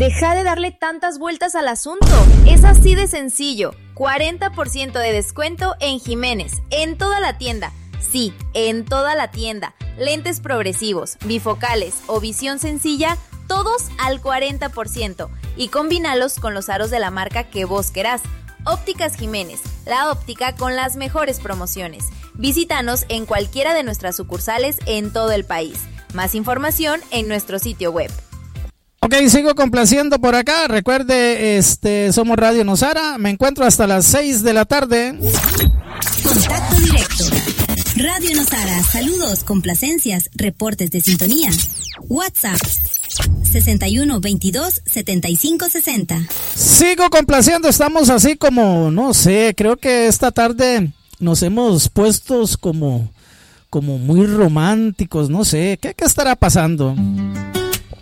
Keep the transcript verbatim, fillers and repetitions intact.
Deja de darle tantas vueltas al asunto. Es así de sencillo. cuarenta por ciento de descuento en Jiménez, en toda la tienda. Sí, en toda la tienda. Lentes progresivos, bifocales o visión sencilla, todos al cuarenta por ciento. Y combínalos con los aros de la marca que vos querás. Ópticas Jiménez, la óptica con las mejores promociones. Visítanos en cualquiera de nuestras sucursales en todo el país. Más información en nuestro sitio web. Ok, sigo complaciendo por acá. Recuerde, este, somos Radio Nosara. Me encuentro hasta las seis de la tarde. Contacto directo. Radio Nosara. Saludos, complacencias, reportes de sintonía. WhatsApp sesenta y uno veintidós setenta y cinco sesenta. Sigo complaciendo. Estamos así como, no sé, creo que esta tarde nos hemos puesto como, como muy románticos. No sé, ¿qué, qué estará pasando?